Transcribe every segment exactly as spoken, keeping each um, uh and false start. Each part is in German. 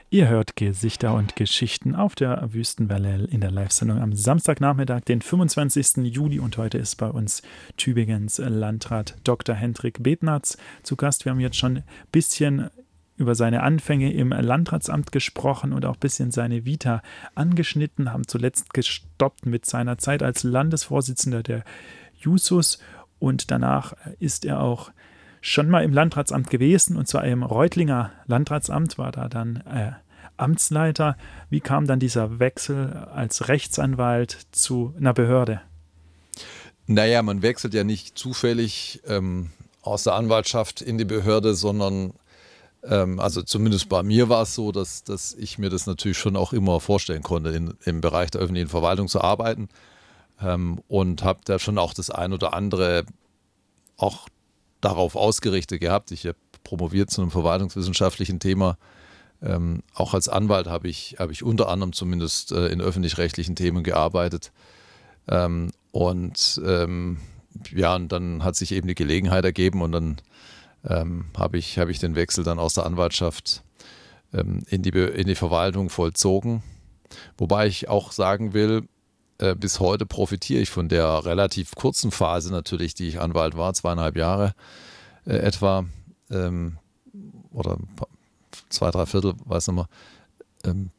Ihr hört Gesichter und Geschichten auf der Wüstenwelle in der Live-Sendung am Samstagnachmittag, den fünfundzwanzigsten Juli. Und heute ist bei uns Tübingens Landrat Doktor Hendrik Bednarz zu Gast. Wir haben jetzt schon ein bisschen über seine Anfänge im Landratsamt gesprochen und auch ein bisschen seine Vita angeschnitten, haben zuletzt gestoppt mit seiner Zeit als Landesvorsitzender der Jusos. Und danach ist er auch schon mal im Landratsamt gewesen, und zwar im Reutlinger Landratsamt, war da dann äh, Amtsleiter. Wie kam dann dieser Wechsel als Rechtsanwalt zu einer Behörde? Naja, man wechselt ja nicht zufällig ähm, aus der Anwaltschaft in die Behörde, sondern ähm, also zumindest bei mir war es so, dass, dass ich mir das natürlich schon auch immer vorstellen konnte, in, im Bereich der öffentlichen Verwaltung zu arbeiten, ähm, und habe da schon auch das ein oder andere auch darauf ausgerichtet gehabt. Ich habe promoviert zu einem verwaltungswissenschaftlichen Thema. Ähm, auch als Anwalt habe ich, habe ich unter anderem zumindest äh, in öffentlich-rechtlichen Themen gearbeitet. Ähm, und ähm, ja, und dann hat sich eben die Gelegenheit ergeben, und dann ähm, habe ich, habe ich den Wechsel dann aus der Anwaltschaft ähm, in die, in die Verwaltung vollzogen. Wobei ich auch sagen will, äh, bis heute profitiere ich von der relativ kurzen Phase natürlich, die ich Anwalt war, zweieinhalb Jahre äh, etwa, ähm, oder zwei, drei Viertel, weiß nicht mehr. Ähm,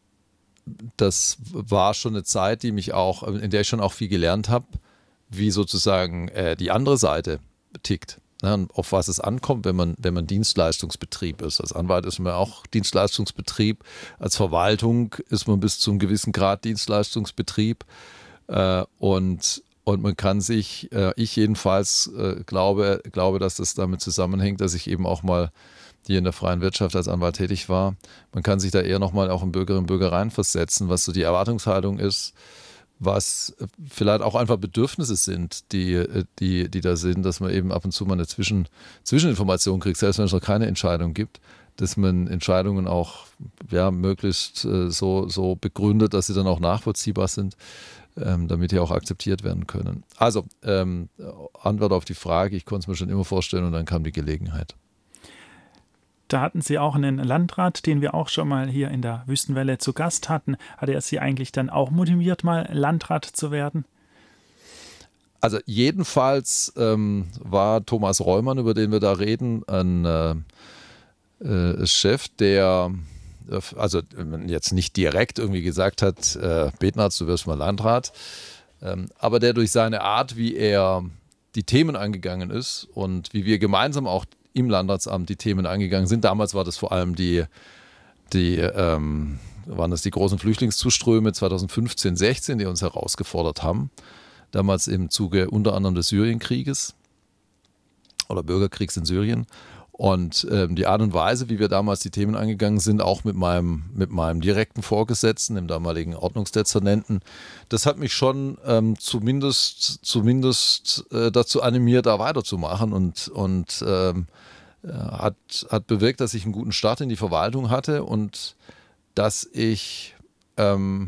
das war schon eine Zeit, die mich auch, in der ich schon auch viel gelernt habe, wie sozusagen äh, die andere Seite tickt. Ne, und auf was es ankommt, wenn man, wenn man Dienstleistungsbetrieb ist. Als Anwalt ist man auch Dienstleistungsbetrieb. Als Verwaltung ist man bis zu einem gewissen Grad Dienstleistungsbetrieb. Äh, und, und man kann sich, äh, ich jedenfalls äh, glaube, glaube, dass das damit zusammenhängt, dass ich eben auch mal hier in der freien Wirtschaft als Anwalt tätig war. Man kann sich da eher nochmal auch in Bürgerinnen und Bürger reinversetzen, was so die Erwartungshaltung ist, was vielleicht auch einfach Bedürfnisse sind, die, die, die da sind, dass man eben ab und zu mal eine Zwischen, Zwischeninformation kriegt, selbst wenn es noch keine Entscheidung gibt, dass man Entscheidungen auch ja, möglichst äh, so, so begründet, dass sie dann auch nachvollziehbar sind, ähm, damit die auch akzeptiert werden können. Also, ähm, Antwort auf die Frage, ich konnte es mir schon immer vorstellen, und dann kam die Gelegenheit. Da hatten Sie auch einen Landrat, den wir auch schon mal hier in der Wüstenwelle zu Gast hatten. Hat er Sie eigentlich dann auch motiviert, mal Landrat zu werden? Also jedenfalls ähm, war Thomas Reumann, über den wir da reden, ein äh, äh, Chef, der also jetzt nicht direkt irgendwie gesagt hat, äh, Bednarz, du wirst mal Landrat, ähm, aber der durch seine Art, wie er die Themen angegangen ist und wie wir gemeinsam auch im Landratsamt die Themen angegangen sind. Damals war das vor allem die, die ähm, waren das die großen Flüchtlingszuströme zweitausendfünfzehn, sechzehn, die uns herausgefordert haben. Damals im Zuge unter anderem des Syrienkrieges oder Bürgerkriegs in Syrien. Und ähm, die Art und Weise, wie wir damals die Themen angegangen sind, auch mit meinem, mit meinem direkten Vorgesetzten, dem damaligen Ordnungsdezernenten, das hat mich schon ähm, zumindest, zumindest äh, dazu animiert, da weiterzumachen, und, und ähm, hat, hat bewirkt, dass ich einen guten Start in die Verwaltung hatte und dass ich ähm,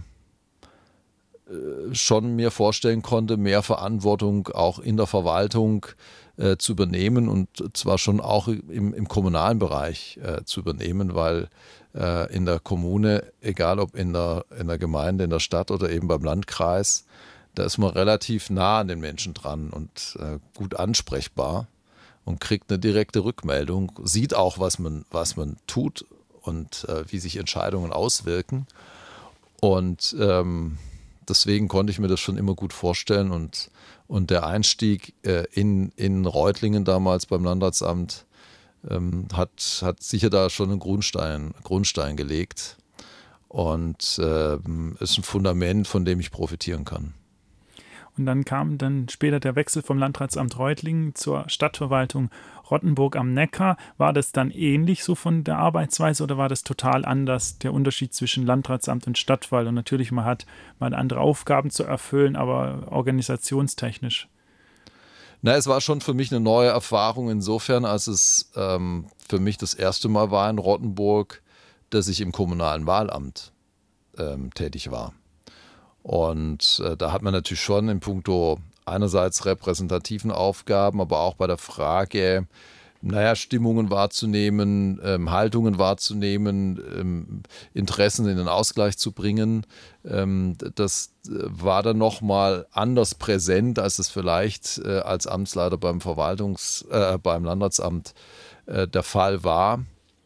schon mir vorstellen konnte, mehr Verantwortung auch in der Verwaltung äh, zu übernehmen, und zwar schon auch im, im kommunalen Bereich äh, zu übernehmen, weil äh, in der Kommune, egal ob in der, in der Gemeinde, in der Stadt oder eben beim Landkreis, da ist man relativ nah an den Menschen dran und äh, gut ansprechbar und kriegt eine direkte Rückmeldung, sieht auch, was man, was man tut und äh, wie sich Entscheidungen auswirken. Und ähm, deswegen konnte ich mir das schon immer gut vorstellen, und, und der Einstieg äh, in, in Reutlingen damals beim Landratsamt ähm, hat, hat sicher da schon einen Grundstein, Grundstein gelegt und äh, ist ein Fundament, von dem ich profitieren kann. Und dann kam dann später der Wechsel vom Landratsamt Reutlingen zur Stadtverwaltung Rottenburg am Neckar. War das dann ähnlich so von der Arbeitsweise oder war das total anders, der Unterschied zwischen Landratsamt und Stadtwahl? Und natürlich, man hat mal andere Aufgaben zu erfüllen, aber organisationstechnisch. Na, es war schon für mich eine neue Erfahrung insofern, als es ähm, für mich das erste Mal war in Rottenburg, dass ich im kommunalen Wahlamt ähm, tätig war. Und äh, da hat man natürlich schon in puncto einerseits repräsentativen Aufgaben, aber auch bei der Frage, naja, Stimmungen wahrzunehmen, ähm, Haltungen wahrzunehmen, ähm, Interessen in den Ausgleich zu bringen. Ähm, das war dann nochmal anders präsent, als es vielleicht äh, als Amtsleiter beim Verwaltungs-, äh, beim Landratsamt äh, der Fall war.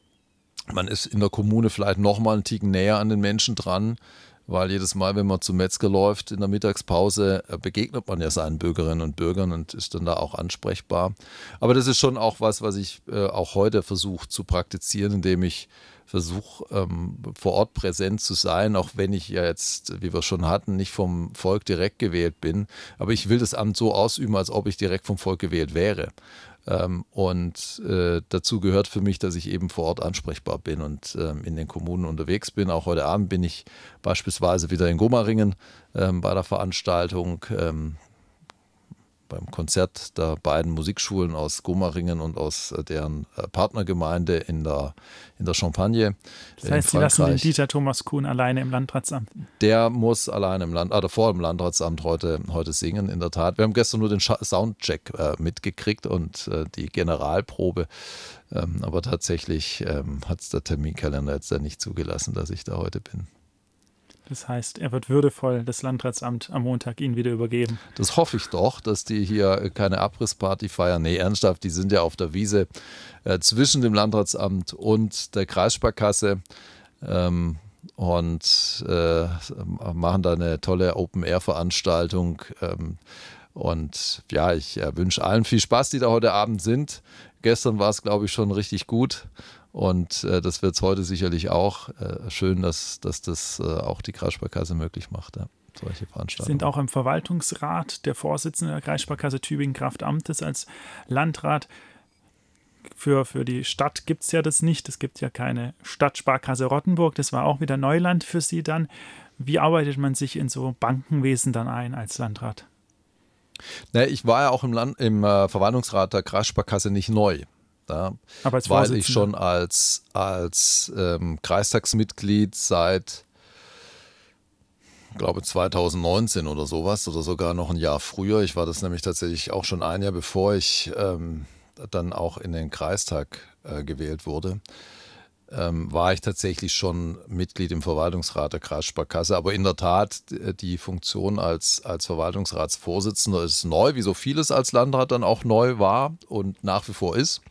Man ist in der Kommune vielleicht nochmal einen Ticken näher an den Menschen dran, weil jedes Mal, wenn man zum Metzger läuft in der Mittagspause, begegnet man ja seinen Bürgerinnen und Bürgern und ist dann da auch ansprechbar. Aber das ist schon auch was, was ich äh, auch heute versuche zu praktizieren, indem ich versuche, ähm, vor Ort präsent zu sein, auch wenn ich ja jetzt, wie wir schon hatten, nicht vom Volk direkt gewählt bin. Aber ich will das Amt so ausüben, als ob ich direkt vom Volk gewählt wäre. Ähm, und äh, dazu gehört für mich, dass ich eben vor Ort ansprechbar bin und ähm, in den Kommunen unterwegs bin. Auch heute Abend bin ich beispielsweise wieder in Gomaringen ähm, bei der Veranstaltung, ähm, beim Konzert der beiden Musikschulen aus Gomaringen und aus äh, deren äh, Partnergemeinde in der, in der Champagne. Das heißt, Sie lassen den Dieter Thomas Kuhn alleine im Landratsamt? Der muss alleine im Land, oder vor dem Landratsamt heute, heute singen, in der Tat. Wir haben gestern nur den Soundcheck äh, mitgekriegt und äh, die Generalprobe. Ähm, aber tatsächlich ähm, hat es der Terminkalender jetzt ja nicht zugelassen, dass ich da heute bin. Das heißt, er wird würdevoll das Landratsamt am Montag Ihnen wieder übergeben. Das hoffe ich doch, dass die hier keine Abrissparty feiern. Nee, ernsthaft, die sind ja auf der Wiese äh, zwischen dem Landratsamt und der Kreissparkasse ähm, und äh, machen da eine tolle Open-Air-Veranstaltung. Ähm, und ja, ich äh, wünsche allen viel Spaß, die da heute Abend sind. Gestern war es, glaube ich, schon richtig gut. Und äh, das wird es heute sicherlich auch. Äh, schön, dass, dass das äh, auch die Kreissparkasse möglich macht, ja, solche Veranstaltungen. Sie sind auch im Verwaltungsrat der Vorsitzende der Kreissparkasse Tübingen Kraftamtes als Landrat. Für, für die Stadt gibt es ja das nicht. Es gibt ja keine Stadtsparkasse Rottenburg. Das war auch wieder Neuland für Sie dann. Wie arbeitet man sich in so Bankenwesen dann ein als Landrat? Na, ich war ja auch im, Land, im äh, Verwaltungsrat der Kreissparkasse nicht neu. Ja, aber als weil ich schon als, als ähm, Kreistagsmitglied seit, glaube zweitausendneunzehn oder sowas oder sogar noch ein Jahr früher, ich war das nämlich tatsächlich auch schon ein Jahr bevor ich ähm, dann auch in den Kreistag äh, gewählt wurde, ähm, war ich tatsächlich schon Mitglied im Verwaltungsrat der Kreissparkasse. Aber in der Tat, die Funktion als, als Verwaltungsratsvorsitzender ist neu, wie so vieles als Landrat dann auch neu war und nach wie vor ist.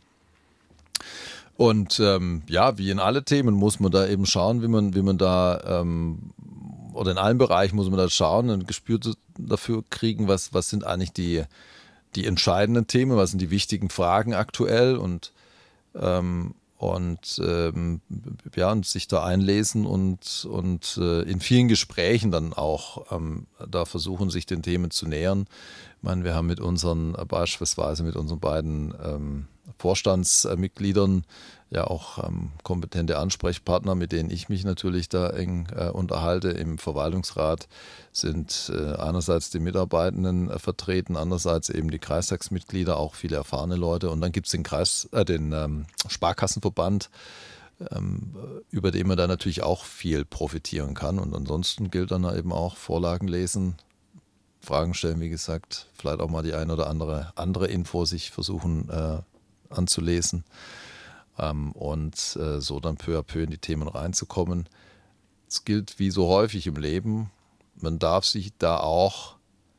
Und ähm, ja, wie in alle Themen muss man da eben schauen, wie man, wie man da, ähm, oder in allen Bereichen muss man da schauen und ein Gespür dafür kriegen, was, was sind eigentlich die, die entscheidenden Themen, was sind die wichtigen Fragen aktuell und, ähm, und, ähm, ja, und sich da einlesen und, und äh, in vielen Gesprächen dann auch ähm, da versuchen, sich den Themen zu nähern. Ich meine, wir haben mit unseren, beispielsweise mit unseren beiden ähm, Vorstandsmitgliedern ja auch ähm, kompetente Ansprechpartner, mit denen ich mich natürlich da eng äh, unterhalte. Im Verwaltungsrat sind äh, einerseits die Mitarbeitenden äh, vertreten, andererseits eben die Kreistagsmitglieder, auch viele erfahrene Leute. Und dann gibt es den, Kreis, äh, den ähm, Sparkassenverband, ähm, über den man da natürlich auch viel profitieren kann. Und ansonsten gilt dann eben auch Vorlagen lesen, Fragen stellen, wie gesagt, vielleicht auch mal die ein oder andere andere Info sich versuchen äh, anzulesen ähm, und äh, so dann peu à peu in die Themen reinzukommen. Es gilt wie so häufig im Leben, man darf sich da auch,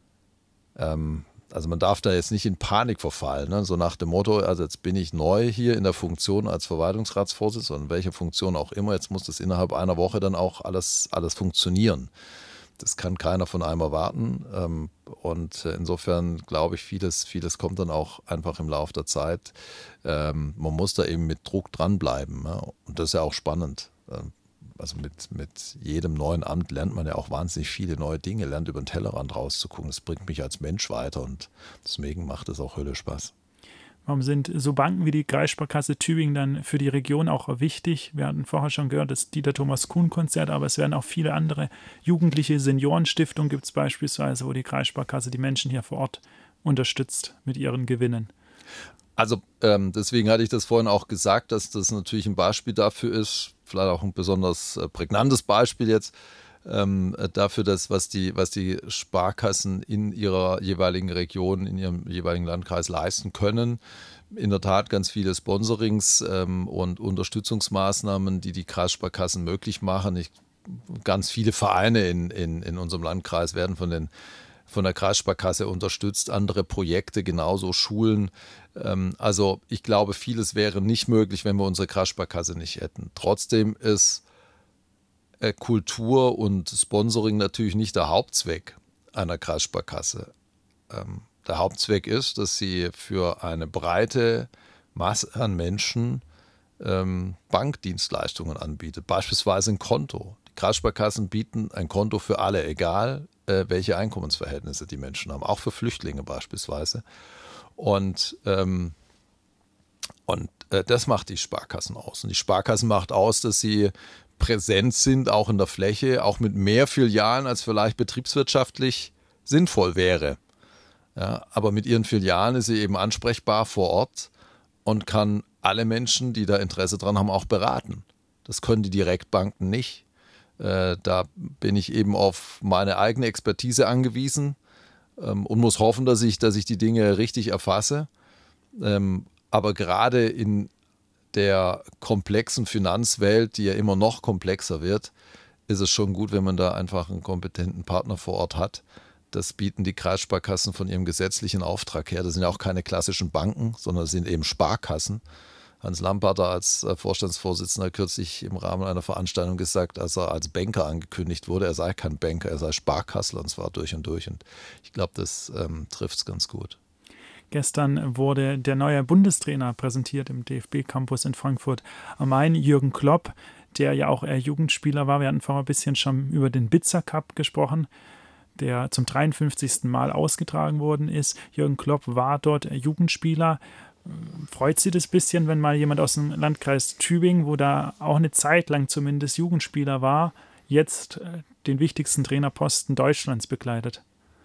ähm, also man darf da jetzt nicht in Panik verfallen, ne? So nach dem Motto, also jetzt bin ich neu hier in der Funktion als Verwaltungsratsvorsitzender, in welcher Funktion auch immer, jetzt muss das innerhalb einer Woche dann auch alles, alles funktionieren. Das kann keiner von einem erwarten. Und insofern glaube ich, vieles, vieles kommt dann auch einfach im Laufe der Zeit. Man muss da eben mit Druck dranbleiben. Und das ist ja auch spannend. Also mit, mit jedem neuen Amt lernt man ja auch wahnsinnig viele neue Dinge, lernt über den Tellerrand rauszugucken. Das bringt mich als Mensch weiter und deswegen macht es auch Hölle Spaß. Warum sind so Banken wie die Kreissparkasse Tübingen dann für die Region auch wichtig? Wir hatten vorher schon gehört, das Dieter Thomas Kuhn Konzert, aber es werden auch viele andere jugendliche Seniorenstiftungen gibt es beispielsweise, wo die Kreissparkasse die Menschen hier vor Ort unterstützt mit ihren Gewinnen. Also ähm, deswegen hatte ich das vorhin auch gesagt, dass das natürlich ein Beispiel dafür ist, vielleicht auch ein besonders äh, prägnantes Beispiel jetzt, ähm, dafür, dass, was die, was die Sparkassen in ihrer jeweiligen Region, in ihrem jeweiligen Landkreis leisten können. In der Tat ganz viele Sponsorings ähm, und Unterstützungsmaßnahmen, die die Kreissparkassen möglich machen. Ich, ganz viele Vereine in, in, in unserem Landkreis werden von, den, von der Kreissparkasse unterstützt, andere Projekte, genauso Schulen. Ähm, also ich glaube, vieles wäre nicht möglich, wenn wir unsere Kreissparkasse nicht hätten. Trotzdem ist äh, Kultur und Sponsoring natürlich nicht der Hauptzweck einer Kreissparkasse. Ähm, Der Hauptzweck ist, dass sie für eine breite Masse an Menschen ähm, Bankdienstleistungen anbietet, beispielsweise ein Konto. Die Kreissparkassen bieten ein Konto für alle, egal äh, welche Einkommensverhältnisse die Menschen haben, auch für Flüchtlinge beispielsweise. Und, ähm, und äh, das macht die Sparkassen aus. Und die Sparkassen macht aus, dass sie präsent sind, auch in der Fläche, auch mit mehr Filialen, als vielleicht betriebswirtschaftlich sinnvoll wäre. Ja, aber mit ihren Filialen ist sie eben ansprechbar vor Ort und kann alle Menschen, die da Interesse dran haben, auch beraten. Das können die Direktbanken nicht. Äh, da bin ich eben auf meine eigene Expertise angewiesen ähm, und muss hoffen, dass ich, dass ich die Dinge richtig erfasse. Ähm, aber gerade in der komplexen Finanzwelt, die ja immer noch komplexer wird, ist es schon gut, wenn man da einfach einen kompetenten Partner vor Ort hat. Das bieten die Kreissparkassen von ihrem gesetzlichen Auftrag her. Das sind ja auch keine klassischen Banken, sondern das sind eben Sparkassen. Hans Lamparter als Vorstandsvorsitzender kürzlich im Rahmen einer Veranstaltung gesagt, als er als Banker angekündigt wurde, er sei kein Banker, er sei Sparkassler, und zwar durch und durch. Und ich glaube, das ähm, trifft es ganz gut. Gestern wurde der neue Bundestrainer präsentiert im D F B-Campus in Frankfurt am Main, Jürgen Klopp, der ja auch eher Jugendspieler war. Wir hatten vorher ein bisschen schon über den Bitzer Cup gesprochen, der zum dreiundfünfzigsten Mal ausgetragen worden ist. Jürgen Klopp war dort Jugendspieler. Freut Sie das bisschen, wenn mal jemand aus dem Landkreis Tübingen, wo da auch eine Zeit lang zumindest Jugendspieler war, jetzt den wichtigsten Trainerposten Deutschlands bekleidet?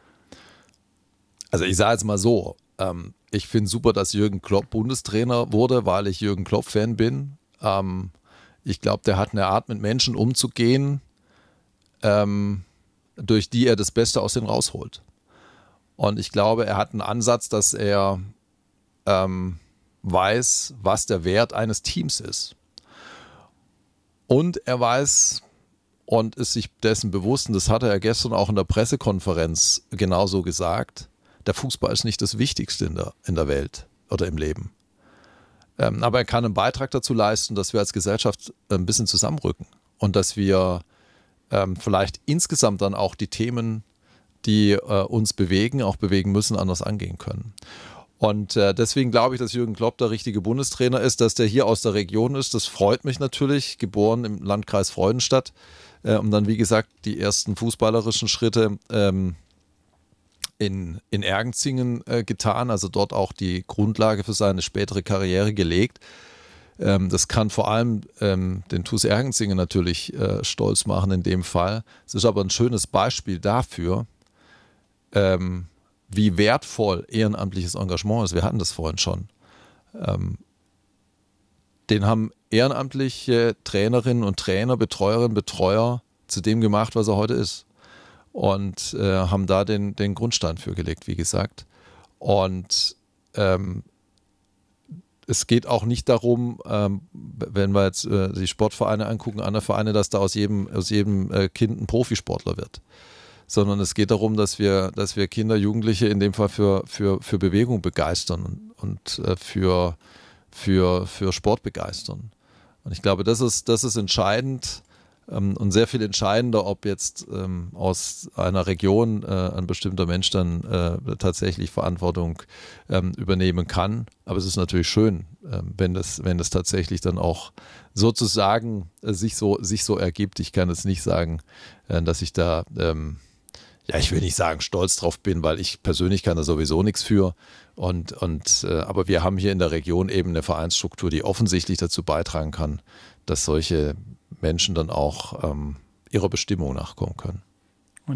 Also ich sage jetzt mal so, ähm, ich finde super, dass Jürgen Klopp Bundestrainer wurde, weil ich Jürgen Klopp-Fan bin. Ähm, ich glaube, der hat eine Art, mit Menschen umzugehen, ähm, durch die er das Beste aus denen rausholt. Und ich glaube, er hat einen Ansatz, dass er ähm, weiß, was der Wert eines Teams ist. Und er weiß und ist sich dessen bewusst, und das hat er ja gestern auch in der Pressekonferenz genauso gesagt, der Fußball ist nicht das Wichtigste in der, in der Welt oder im Leben. Ähm, aber er kann einen Beitrag dazu leisten, dass wir als Gesellschaft ein bisschen zusammenrücken und dass wir ähm, vielleicht insgesamt dann auch die Themen, die äh, uns bewegen, auch bewegen müssen, anders angehen können. Und äh, deswegen glaube ich, dass Jürgen Klopp der richtige Bundestrainer ist, dass der hier aus der Region ist. Das freut mich natürlich, geboren im Landkreis Freudenstadt, äh, und dann, wie gesagt, die ersten fußballerischen Schritte ähm, in, in Ergenzingen äh, getan, also dort auch die Grundlage für seine spätere Karriere gelegt. Ähm, das kann vor allem ähm, den T U S Ergenzingen natürlich äh, stolz machen in dem Fall. Es ist aber ein schönes Beispiel dafür, ähm, wie wertvoll ehrenamtliches Engagement ist. Wir hatten das vorhin schon. Ähm, den haben ehrenamtliche Trainerinnen und Trainer, Betreuerinnen, Betreuer zu dem gemacht, was er heute ist. Und äh, haben da den, den Grundstein für gelegt, wie gesagt. Und ähm, es geht auch nicht darum, ähm, wenn wir jetzt äh, die Sportvereine angucken, andere Vereine, dass da aus jedem, aus jedem äh, Kind ein Profisportler wird. Sondern es geht darum, dass wir, dass wir Kinder, Jugendliche in dem Fall für, für, für Bewegung begeistern und, und äh, für, für, für Sport begeistern. Und ich glaube, das ist, das ist entscheidend ähm, und sehr viel entscheidender, ob jetzt ähm, aus einer Region äh, ein bestimmter Mensch dann äh, tatsächlich Verantwortung ähm, übernehmen kann. Aber es ist natürlich schön, äh, wenn das, wenn das tatsächlich dann auch sozusagen äh, sich, so, sich so ergibt. Ich kann jetzt nicht sagen, äh, dass ich da ähm, ja, ich will nicht sagen, stolz drauf bin, weil ich persönlich kann da sowieso nichts für. Und, und, äh, aber wir haben hier in der Region eben eine Vereinsstruktur, die offensichtlich dazu beitragen kann, dass solche Menschen dann auch ähm, ihrer Bestimmung nachkommen können. Und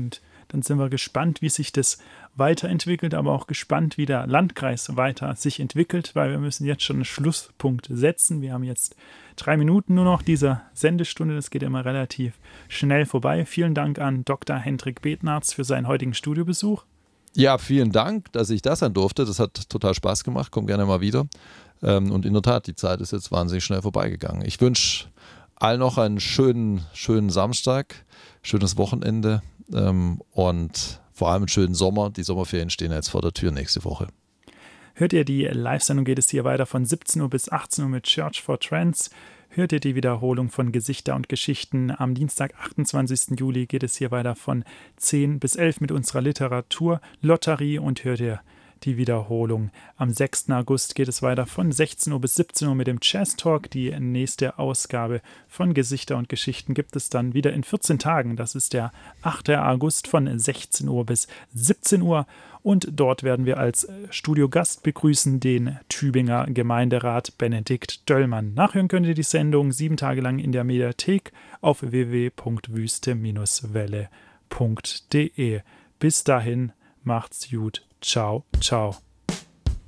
Dann sind wir gespannt, wie sich das weiterentwickelt, aber auch gespannt, wie der Landkreis weiter sich entwickelt, weil wir müssen jetzt schon einen Schlusspunkt setzen. Wir haben jetzt drei Minuten nur noch dieser Sendestunde. Das geht immer relativ schnell vorbei. Vielen Dank an Doktor Hendrik Betnarz für seinen heutigen Studiobesuch. Ja, vielen Dank, dass ich da sein durfte. Das hat total Spaß gemacht. Komm gerne mal wieder. Und in der Tat, die Zeit ist jetzt wahnsinnig schnell vorbeigegangen. Ich wünsche allen noch einen schönen, schönen Samstag, schönes Wochenende und vor allem einen schönen Sommer. Die Sommerferien stehen jetzt vor der Tür nächste Woche. Hört ihr die Live-Sendung, geht es hier weiter von siebzehn Uhr bis achtzehn Uhr mit Church for Trends. Hört ihr die Wiederholung von Gesichter und Geschichten. Am Dienstag, achtundzwanzigsten Juli, geht es hier weiter von zehn bis elf mit unserer Literaturlotterie. Und hört ihr die Wiederholung. Am sechsten August geht es weiter von sechzehn Uhr bis siebzehn Uhr mit dem Jazz Talk. Die nächste Ausgabe von Gesichter und Geschichten gibt es dann wieder in vierzehn Tagen. Das ist der achte August von sechzehn Uhr bis siebzehn Uhr. Und dort werden wir als Studiogast begrüßen den Tübinger Gemeinderat Benedikt Döllmann. Nachhören könnt ihr die Sendung sieben Tage lang in der Mediathek auf w w w punkt wüste Bindestrich welle punkt de. Bis dahin, macht's gut. Ciao, ciao.